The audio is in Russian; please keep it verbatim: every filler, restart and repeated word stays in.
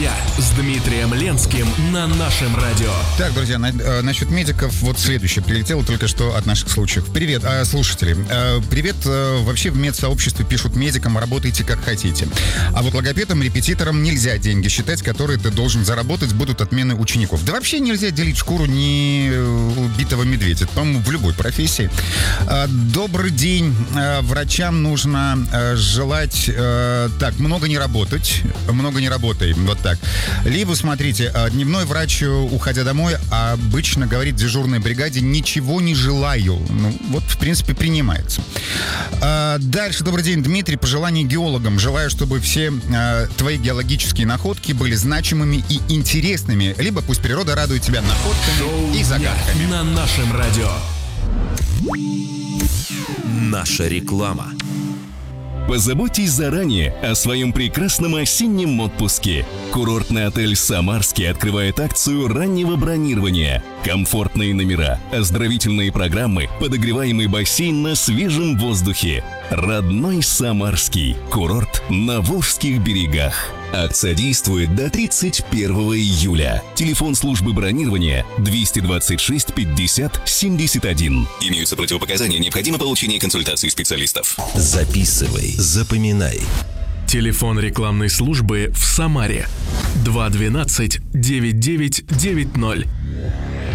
дня» с Дмитрием Ленским на нашем радио. Так, друзья, на, э, насчет медиков вот следующее. Прилетело только что от наших случаев. Привет, э, слушатели. Э, привет, э, вообще в медсообществе пишут медикам: работайте как хотите. А вот логопедам, репетиторам нельзя деньги считать, которые ты должен заработать, будут отмены учеников. Да вообще нельзя делить шкуру не убитого медведя. Это, по-моему, в любой профессии. Э, добрый день. Э, врачам нужно э, желать... Э, так, много не работать. Много не работай. Вот так. Либо, смотрите, э, дневной врач, уходя домой, обычно говорит дежурной бригаде: ничего не желаю. Ну, вот, в принципе, принимается. Э, дальше. Добрый день, Дмитрий. Пожелание геологам. Желаю, чтобы все э, твои геологические находки были значимыми и интересными. Либо пусть природа радует тебя находками Шоу и загадками. на нашем радио. Наша реклама. Позаботьтесь заранее о своем прекрасном осеннем отпуске. Курортный отель «Самарский» открывает акцию раннего бронирования. Комфортные номера, оздоровительные программы, подогреваемый бассейн на свежем воздухе. Родной Самарский. Курорт на Волжских берегах. Акция действует до тридцать первого июля. Телефон службы бронирования двести двадцать шесть пятьдесят семьдесят один. Имеются противопоказания, необходимо получение консультации специалистов. Записывай, запоминай. Телефон рекламной службы в Самаре два двенадцать девять девять девять ноль.